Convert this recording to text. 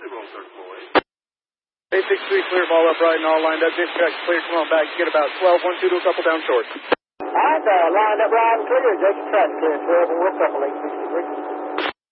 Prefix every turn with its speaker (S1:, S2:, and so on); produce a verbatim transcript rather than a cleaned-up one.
S1: eight six three, clear, ball upright and all lined up. Dispatch clear, come on back. Get about twelve, one two to a couple down short.
S2: All right, uh, lined up right and clear. Jacob Track clear, twelve and we're couple, eight sixty-three.